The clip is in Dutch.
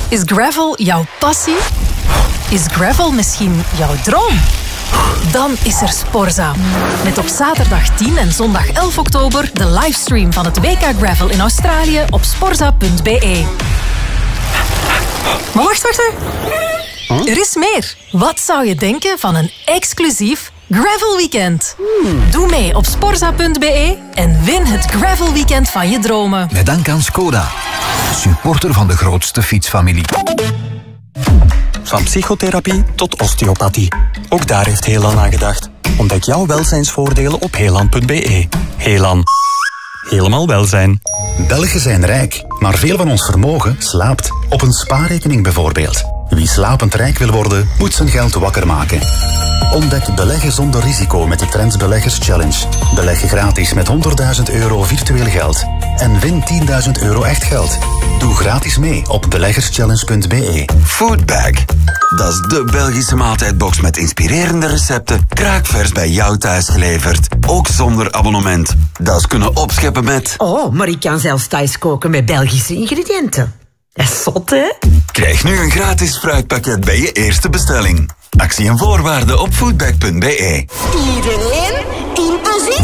Is gravel jouw passie? Is gravel misschien jouw droom? Dan is er Sporza. Met op zaterdag 10 en zondag 11 oktober de livestream van het WK Gravel in Australië op sporza.be. Maar wacht. Er is meer. Wat zou je denken van een exclusief Gravel Weekend? Doe mee op sporza.be en win het Gravel Weekend van je dromen. Met dank aan Skoda, supporter van de grootste fietsfamilie. Van psychotherapie tot osteopathie. Ook daar heeft Helan aan gedacht. Ontdek jouw welzijnsvoordelen op helan.be. Helan. Helemaal welzijn. Belgen zijn rijk, maar veel van ons vermogen slaapt. Op een spaarrekening bijvoorbeeld. Wie slapend rijk wil worden, moet zijn geld wakker maken. Ontdek beleggen zonder risico met de Trends Beleggers Challenge. Beleg gratis met €100.000 virtueel geld. En win €10.000 echt geld. Doe gratis mee op beleggerschallenge.be. Foodbag. Dat is de Belgische maaltijdbox met inspirerende recepten. Kraakvers bij jou thuis geleverd. Ook zonder abonnement. Dat is kunnen opscheppen met... Oh, maar ik kan zelfs thuis koken met Belgische ingrediënten. Dat is zot, hè? Krijg nu een gratis fruitpakket bij je eerste bestelling. Actie en voorwaarden op foodbag.be. Iedereen in positie.